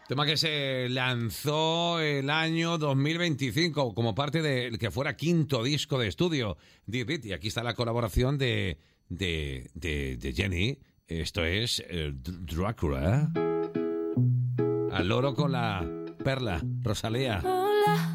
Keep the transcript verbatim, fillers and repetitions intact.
Tema que se lanzó el año dos mil veinticinco como parte del que fuera quinto disco de estudio. Y aquí está la colaboración de, de, de, de Jenny. Esto es eh, Drácula. Al loro con la perla, Rosalía. Hola.